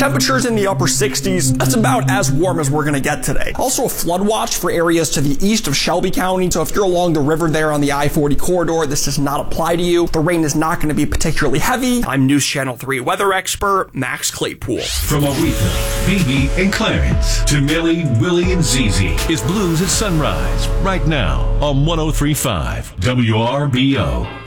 Temperatures in the upper 60s, that's about as warm as we're gonna get today. Also a flood watch for areas to the east of Shelby County, so if you're along the river there on the I-40 corridor, this does not apply to you. The rain is not gonna be particularly heavy. I'm News Channel 3 weather expert, Max Claypool. From Aretha, Phoebe, and Clarence to Millie, Willie, and ZZ, it's Blues at Sunrise, right now on 103.5 WRBO.